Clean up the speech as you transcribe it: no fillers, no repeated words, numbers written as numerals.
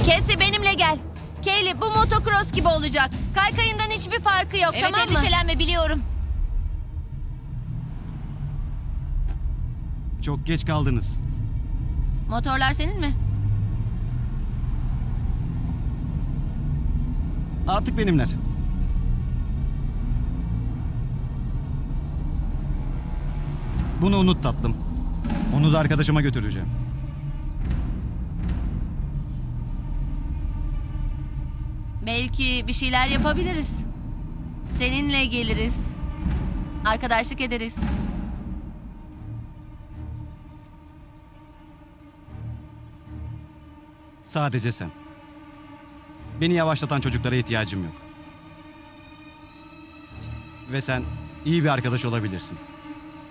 Cassie benimle gel. Kaylee bu motocross gibi olacak. Kaykayından hiçbir farkı yok, Evet, tamam mı? endişelenme, biliyorum. Çok geç kaldınız. Motorlar senin mi? Artık benimler. Bunu unut tatlım. Onu da arkadaşıma götüreceğim. Belki bir şeyler yapabiliriz. Seninle geliriz. Arkadaşlık ederiz. Sadece sen. Beni yavaşlatan çocuklara ihtiyacım yok. Ve sen iyi bir arkadaş olabilirsin.